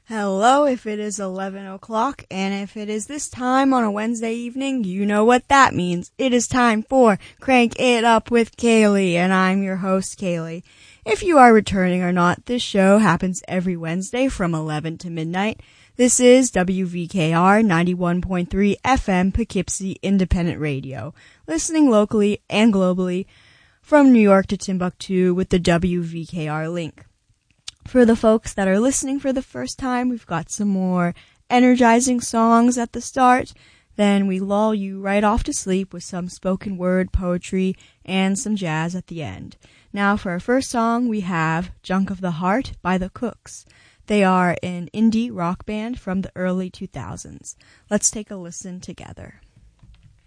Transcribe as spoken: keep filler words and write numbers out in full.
Hello, if it is eleven o'clock, and if it is this time on a Wednesday evening, you know what that means. It is time for Crank It Up with Kaylee, and I'm your host, Kaylee. If you are returning or not, this show happens every Wednesday from eleven to midnight. This is W V K R ninety-one point three F M Poughkeepsie Independent Radio, listening locally and globally from New York to Timbuktu with the W V K R link. For the folks that are listening for the first time, we've got some more energizing songs at the start. Then we lull you right off to sleep with some spoken word poetry and some jazz at the end. Now for our first song, we have Junk of the Heart by The Cooks. They are an indie rock band from the early two thousands. Let's take a listen together.